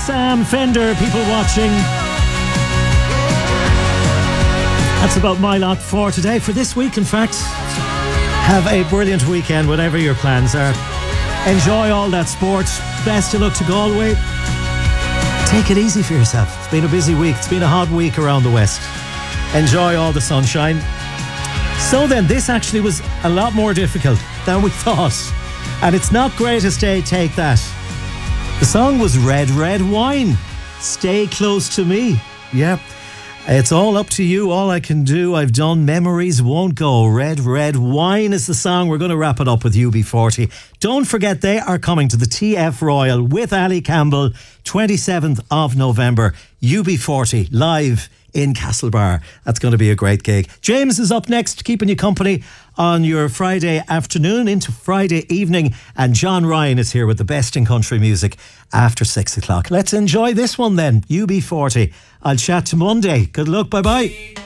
Sam Fender, people watching. That's about my lot for today, for this week, in fact. Have a brilliant weekend, whatever your plans are. Enjoy all that sport. Best of luck to Galway. Take it easy for yourself. It's been a busy week. It's been a hot week around the West. Enjoy all the sunshine. So then, this actually was a lot more difficult than we thought. And it's not Greatest Day, Take That. The song was Red, Red Wine. Stay close to me. Yeah. It's all up to you. All I can do, I've done. Memories won't go. Red, Red Wine is the song. We're going to wrap it up with UB40. Don't forget, they are coming to the TF Royal with Ali Campbell, 27th of November. UB40 live in Castlebar. That's going to be a great gig. James is up next, keeping you company on your Friday afternoon into Friday evening. And John Ryan is here with the best in country music after 6 o'clock. Let's enjoy this one then. UB40. I'll chat to Monday. Good luck. Bye-bye.